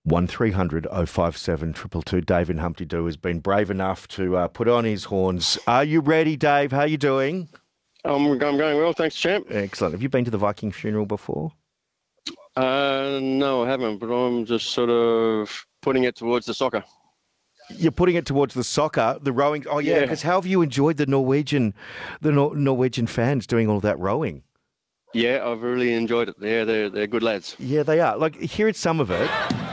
1300 057 222. Dave in Humpty Doo has been brave enough to put on his horns. Are you ready, Dave? How are you doing? I'm going well, thanks, champ. Excellent. Have you been to the Viking funeral before? No, I haven't, but I'm just sort of putting it towards the soccer. You're putting it towards the soccer, the rowing. Oh, yeah, because how have you enjoyed the Norwegian fans doing all that rowing? Yeah, I've really enjoyed it. Yeah, they're good lads. Yeah, they are. Like, here is some of it.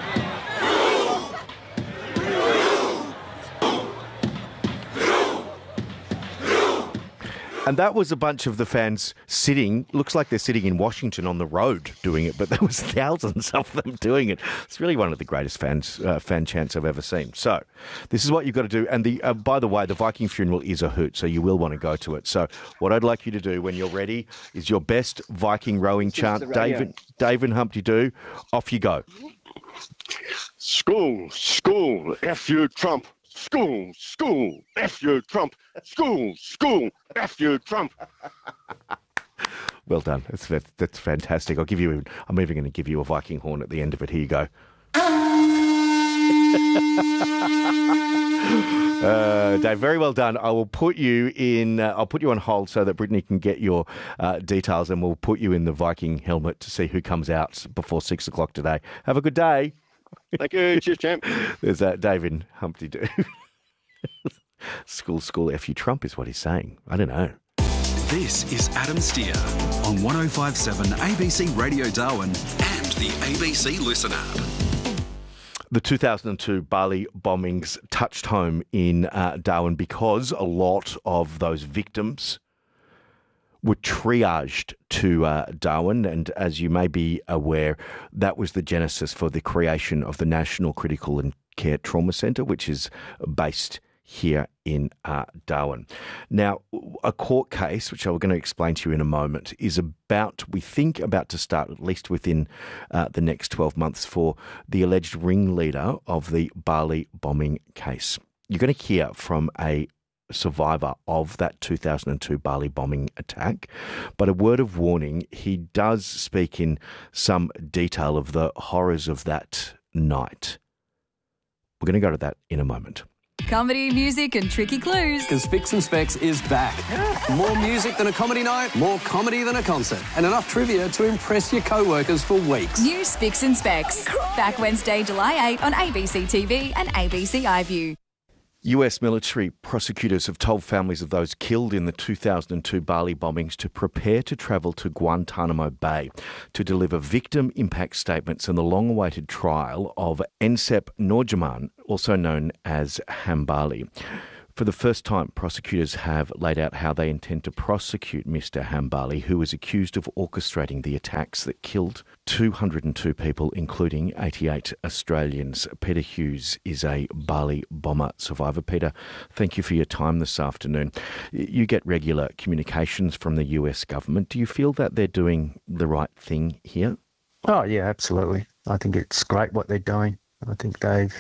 And that was a bunch of the fans sitting, looks like they're sitting in Washington on the road doing it, but there was thousands of them doing it. It's really one of the greatest fan chants I've ever seen. So this is what you've got to do. And by the way, the Viking funeral is a hoot, so you will want to go to it. So what I'd like you to do when you're ready is your best Viking rowing chant. Dave and Humpty Doo, off you go. School, F you Trump. School, F you Trump. School, F you Trump. Well done. That's fantastic. I'm even going to give you a Viking horn at the end of it. Here you go. Dave, very well done. I will put you in. I'll put you on hold so that Brittany can get your details, and we'll put you in the Viking helmet to see who comes out before 6 o'clock today. Have a good day. Thank you. Cheers, champ. There's Dave in Humpty Doo. School, F you Trump is what he's saying. I don't know. This is Adam Steer on 1057 ABC Radio Darwin and the ABC Listen app. The 2002 Bali bombings touched home in Darwin because a lot of those victims were triaged to Darwin, and as you may be aware, that was the genesis for the creation of the National Critical and Care Trauma Centre, which is based here in Darwin. Now, a court case, which I'm going to explain to you in a moment, is about to start, at least within the next 12 months, for the alleged ringleader of the Bali bombing case. You're going to hear from a survivor of that 2002 Bali bombing attack. But a word of warning, he does speak in some detail of the horrors of that night. We're going to go to that in a moment. Comedy, music and tricky clues. Because Spicks and Specs is back. More music than a comedy night, more comedy than a concert, and enough trivia to impress your co-workers for weeks. New Spicks and Specs. Back Wednesday, July 8 on ABC TV and ABC iView. US military prosecutors have told families of those killed in the 2002 Bali bombings to prepare to travel to Guantanamo Bay to deliver victim impact statements in the long-awaited trial of Ensep Norjaman, also known as Hambali. For the first time, prosecutors have laid out how they intend to prosecute Mr. Hambali, who is accused of orchestrating the attacks that killed 202 people, including 88 Australians. Peter Hughes is a Bali bomber survivor. Peter, thank you for your time this afternoon. You get regular communications from the US government. Do you feel that they're doing the right thing here? Oh, yeah, absolutely. I think it's great what they're doing. I think they've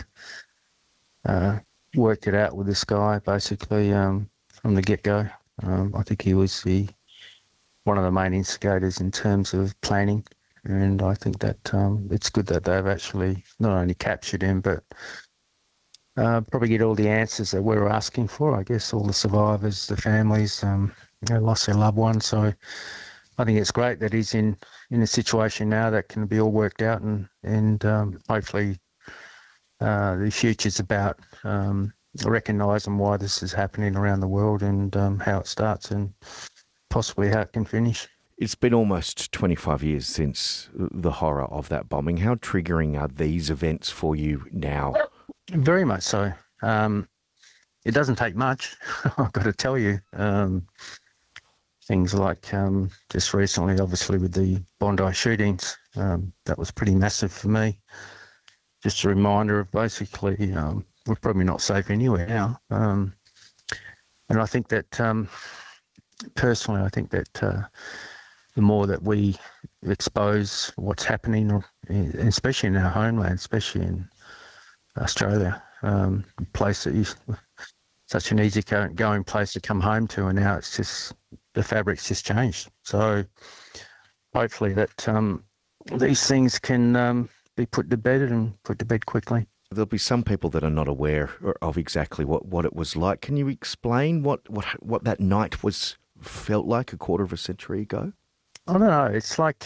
worked it out with this guy, basically, from the get-go. I think he was one of the main instigators in terms of planning, and I think that it's good that they've actually not only captured him, but probably get all the answers that we're asking for. I guess all the survivors, the families, lost their loved ones. So I think it's great that he's in a situation now that can be all worked out, and hopefully the future's about recognising why this is happening around the world, and how it starts and possibly how it can finish. It's been almost 25 years since the horror of that bombing. How triggering are these events for you now? Very much so. It doesn't take much, I've got to tell you. Things like just recently, obviously, with the Bondi shootings, that was pretty massive for me. Just a reminder of basically we're probably not safe anywhere now. And I think that, personally, I think that the more that we expose what's happening, especially in our homeland, especially in Australia, a place that is such an easy going place to come home to, and now it's just, the fabric's just changed. So hopefully that these things can be put to bed and put to bed quickly. There'll be some people that are not aware of exactly what it was like. Can you explain what that night felt like a quarter of a century ago? I don't know. It's like,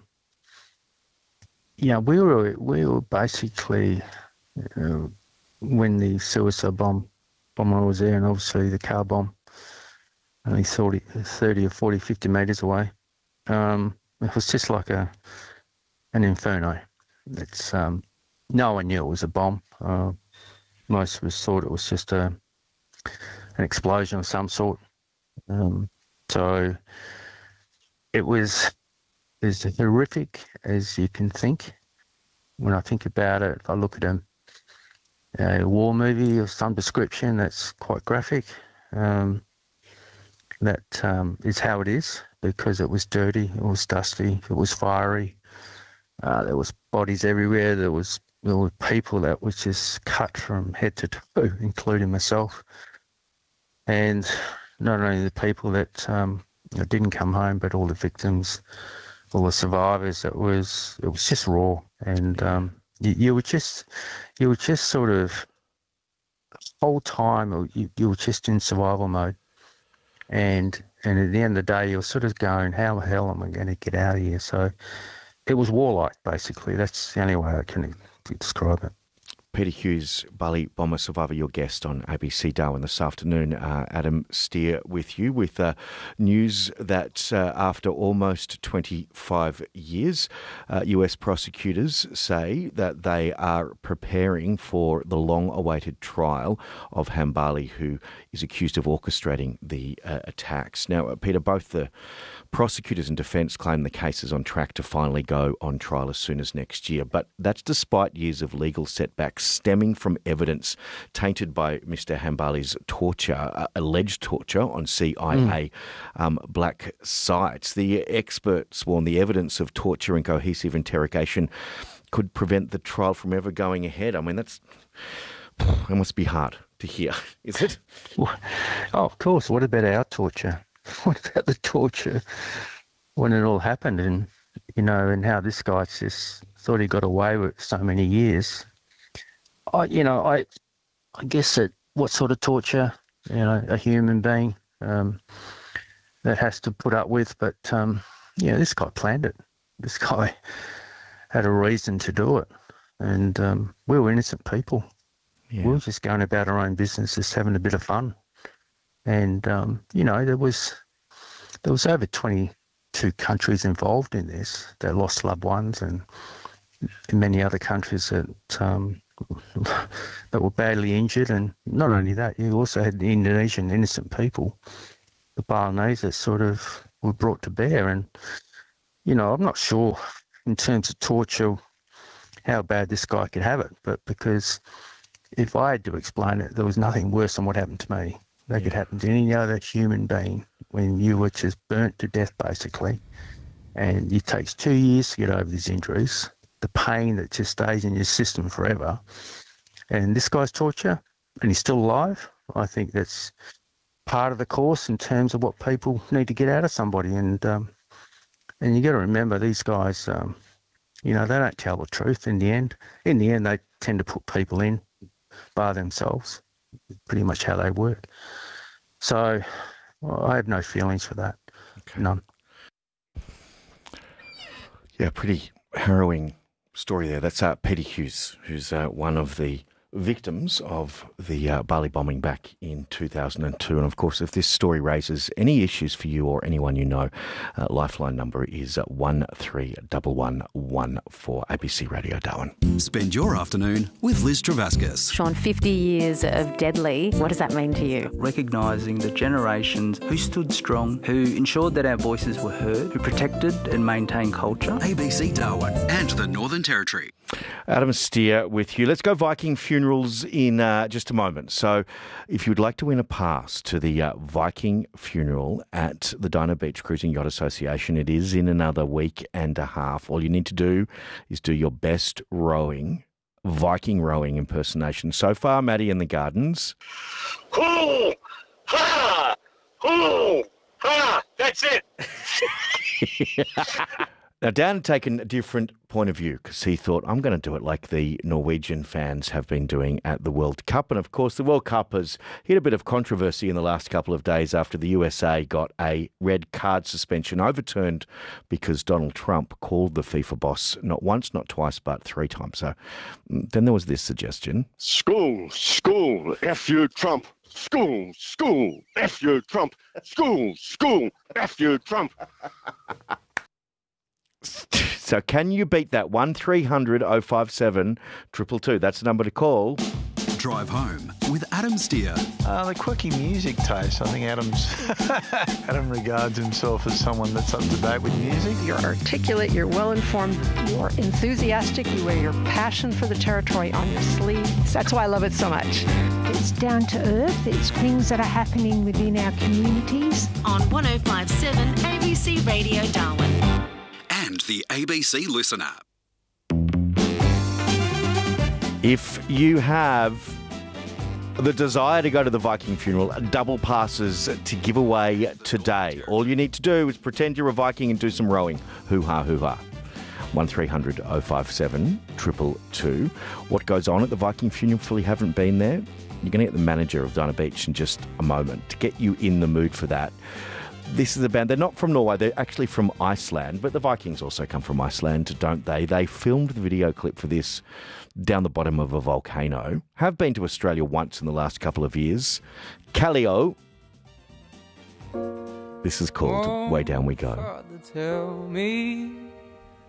we were basically when the suicide bomber was there, and obviously the car bomb, only 30 or 40, 50 metres away. It was just like an inferno. It's no one knew it was a bomb. Most of us thought it was just an explosion of some sort. So it was as horrific as you can think. When I think about it, if I look at a war movie of some description that's quite graphic, that is how it is, because it was dirty, it was dusty, it was fiery. There was bodies everywhere. There were people that was just cut from head to toe, including myself. And not only the people that didn't come home, but all the victims, all the survivors. It was just raw, and you were just sort of the whole time you were just in survival mode, and at the end of the day you were sort of going, how the hell am I going to get out of here? So it was warlike, basically. That's the only way I can describe it. Peter Hughes, Bali bomber survivor, your guest on ABC Darwin this afternoon. Adam Steer with you with news that after almost 25 years, US prosecutors say that they are preparing for the long-awaited trial of Hambali, who is accused of orchestrating the attacks. Now, Peter, both the prosecutors and defence claim the case is on track to finally go on trial as soon as next year, but that's despite years of legal setbacks stemming from evidence tainted by Mr. Hambali's torture, alleged torture on CIA black sites. The experts warn the evidence of torture and cohesive interrogation could prevent the trial from ever going ahead. I mean, that must be hard to hear, is it? Oh, of course. What about our torture? What about the torture when it all happened, and and how this guy just thought he got away with so many years? I guess that what sort of torture, a human being that has to put up with, but this guy planned it. This guy had a reason to do it, and we were innocent people. Yeah. We were just going about our own business, just having a bit of fun. And, there was over 22 countries involved in this that lost loved ones, and many other countries that were badly injured. And not only that, you also had the Indonesian innocent people, the Balinese, that sort of were brought to bear. And, I'm not sure in terms of torture how bad this guy could have it, but because if I had to explain it, there was nothing worse than what happened to me. That could happen to any other human being when you were just burnt to death, basically. And it takes 2 years to get over these injuries, the pain that just stays in your system forever. And this guy's torture, and he's still alive, I think that's part of the course in terms of what people need to get out of somebody. And you got to remember, these guys, they don't tell the truth in the end. In the end, they tend to put people in by themselves. Pretty much how they work. So I have no feelings for that. Okay. None. Yeah, pretty harrowing story there. That's Peter Hughes, who's one of the victims of the Bali bombing back in 2002. And of course, if this story raises any issues for you or anyone you know, Lifeline number is 131114, ABC Radio Darwin. Spend your afternoon with Liz Travascus. Sean, 50 years of deadly. What does that mean to you? Recognising the generations who stood strong, who ensured that our voices were heard, who protected and maintained culture. ABC Darwin and the Northern Territory. Adam Steer with you. Let's go Viking funerals in just a moment. So if you'd like to win a pass to the Viking funeral at the Dino Beach Cruising Yacht Association, it is in another week and a half. All you need to do is do your best Viking rowing impersonation. So far, Maddie in the Gardens. Hoo! Ha! Hoo! Ha! That's it. Now, Dan had taken a different point of view because he thought, I'm going to do it like the Norwegian fans have been doing at the World Cup. And, of course, the World Cup has hit a bit of controversy in the last couple of days after the USA got a red card suspension overturned because Donald Trump called the FIFA boss not once, not twice, but 3 times. So then there was this suggestion. School, F you, Trump. School, F you, Trump. School, F you, Trump. So can you beat that? 1300 057 222. That's the number to call. Drive home with Adam Steer. The quirky music taste. I think Adam regards himself as someone that's up to date with music. You're articulate, you're well-informed, you're enthusiastic, you wear your passion for the territory on your sleeve. That's why I love it so much. It's down to earth. It's things that are happening within our communities. On 105.7 ABC Radio Darwin. And the ABC Listen app. If you have the desire to go to the Viking funeral, double passes to give away today. All you need to do is pretend you're a Viking and do some rowing. Hoo-ha, hoo-ha. 1300 057 222. What goes on at the Viking funeral if you haven't been there? You're going to get the manager of Dana Beach in just a moment to get you in the mood for that. This is a band, they're not from Norway, they're actually from Iceland, but the Vikings also come from Iceland, don't they? They filmed the video clip for this down the bottom of a volcano. Have been to Australia once in the last couple of years. Kallio. This is called Way Down We Go. Tell me